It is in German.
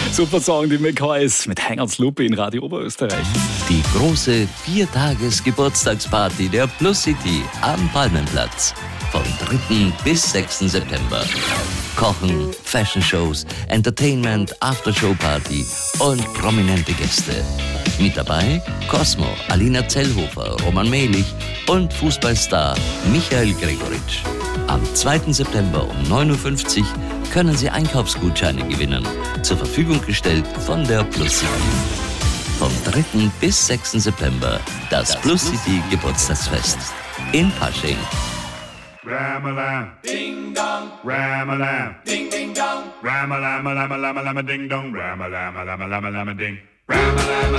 Super Song, die McCoys mit Hangers Lupe in Radio Oberösterreich. Die große 4-Tages-Geburtstagsparty der Plus City am Palmenplatz. Vom 3. bis 6. September. Kochen, Fashion-Shows, Entertainment, Aftershow-Party und prominente Gäste. Mit dabei Cosmo, Alina Zellhofer, Roman Mehlich und Fußballstar Michael Gregoritsch. Am 2. September um 9.50 Uhr können Sie Einkaufsgutscheine gewinnen. Zur Verfügung gestellt von der Plus City. Vom 3. bis 6. September das Plus City Geburtstagsfest in Pasching. Ram-a-lam, ding dong, ram-a-lam, ding ding dong, ram-a-lam, lam-a-lam, lam-a-ding dong, ram-a-lam, lam-a-lam, lam-a-ding, ram-a-lam,